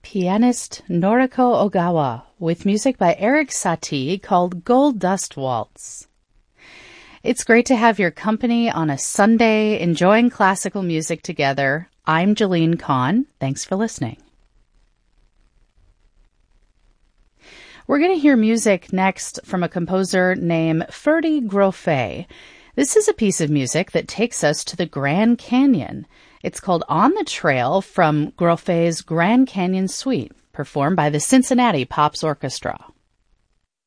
pianist Noriko Ogawa with music by Eric Satie called Gold Dust Waltz. It's great to have your company on a Sunday enjoying classical music together. I'm Jeline Kahn. Thanks for listening. We're going to hear music next from a composer named Ferdi Grofé. This is a piece of music that takes us to the Grand Canyon. It's called On the Trail from Grofé's Grand Canyon Suite, performed by the Cincinnati Pops Orchestra.